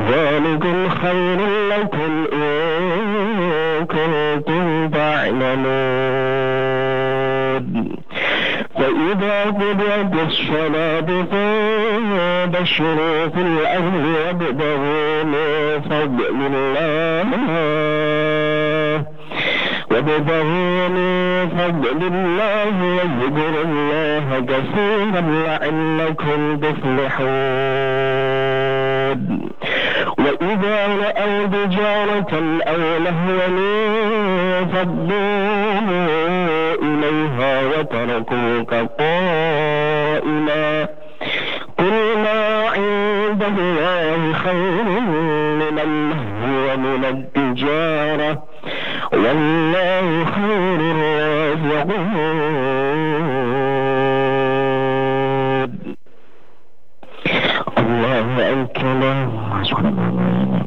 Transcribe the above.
ذلكم خير لكم إن كنتم تعلمون. فإذا قضيت الصلاة فانتشروا في الأرض وابتغوا من فضل الله واذكروا الله كثيرا لعلكم تفلحون. وإذا رأوا تجارة أو لهوا انفضوا إليها وتركوك قائما قل ما عند الله خير من اللهو ومن التجارة والله خير الرازقين. الله أكبر.